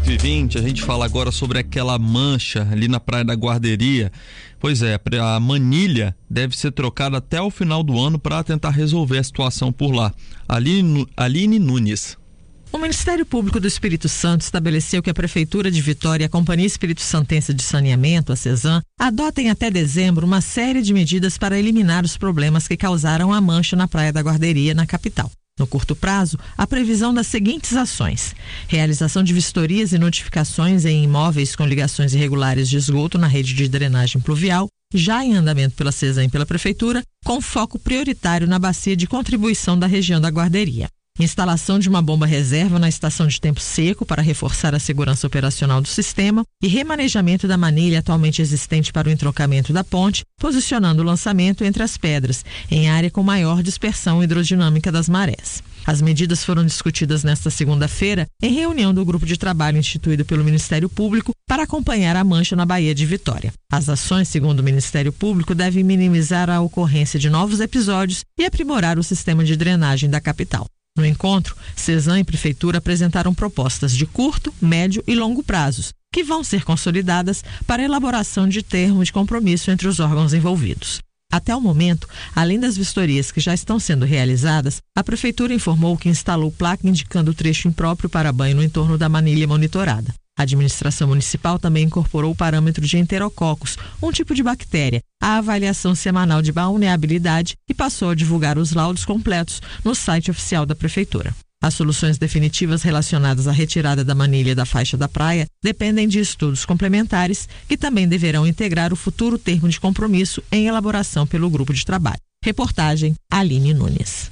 8h20, a gente fala agora sobre aquela mancha ali na Praia da Guarderia. Pois é, a manilha deve ser trocada até o final do ano para tentar resolver a situação por lá. Aline Nunes. O Ministério Público do Espírito Santo estabeleceu que a Prefeitura de Vitória e a Companhia Espírito Santense de Saneamento, a CESAM, adotem até dezembro uma série de medidas para eliminar os problemas que causaram a mancha na Praia da Guarderia, na capital. No curto prazo, a previsão das seguintes ações: realização de vistorias e notificações em imóveis com ligações irregulares de esgoto na rede de drenagem pluvial, já em andamento pela CESAM e pela Prefeitura, com foco prioritário na bacia de contribuição da região da Guarderia. Instalação de uma bomba reserva na estação de tempo seco para reforçar a segurança operacional do sistema e remanejamento da manilha atualmente existente para o entroncamento da ponte, posicionando o lançamento entre as pedras, em área com maior dispersão hidrodinâmica das marés. As medidas foram discutidas nesta segunda-feira em reunião do grupo de trabalho instituído pelo Ministério Público para acompanhar a mancha na Baía de Vitória. As ações, segundo o Ministério Público, devem minimizar a ocorrência de novos episódios e aprimorar o sistema de drenagem da capital. No encontro, CESAM e Prefeitura apresentaram propostas de curto, médio e longo prazos, que vão ser consolidadas para a elaboração de termo de compromisso entre os órgãos envolvidos. Até o momento, além das vistorias que já estão sendo realizadas, a Prefeitura informou que instalou placa indicando o trecho impróprio para banho no entorno da manilha monitorada. A administração municipal também incorporou o parâmetro de enterococos, um tipo de bactéria, à avaliação semanal de balneabilidade e passou a divulgar os laudos completos no site oficial da Prefeitura. As soluções definitivas relacionadas à retirada da manilha da faixa da praia dependem de estudos complementares que também deverão integrar o futuro termo de compromisso em elaboração pelo grupo de trabalho. Reportagem Aline Nunes.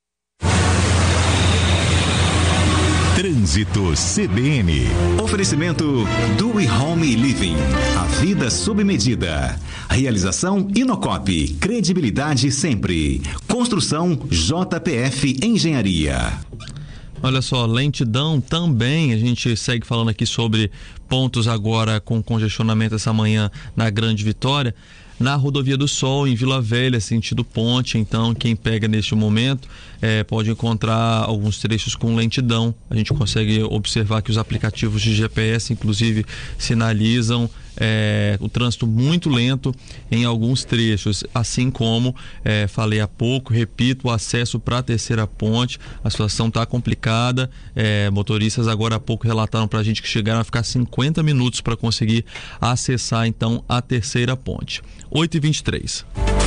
Trânsito CBN. Oferecimento do Home Living. A vida sob medida. Realização Inocop. Credibilidade sempre. Construção JPF Engenharia. Olha só, lentidão também, a gente segue falando aqui sobre pontos agora com congestionamento essa manhã na Grande Vitória. Na Rodovia do Sol, em Vila Velha, sentido ponte, então quem pega neste momento pode encontrar alguns trechos com lentidão. A gente consegue observar que os aplicativos de GPS, inclusive, sinalizam o trânsito muito lento em alguns trechos, assim como falei há pouco, repito, o acesso para a terceira ponte, a situação está complicada. Motoristas agora há pouco relataram para a gente que chegaram a ficar 50 minutos para conseguir acessar então a terceira ponte. 8h23.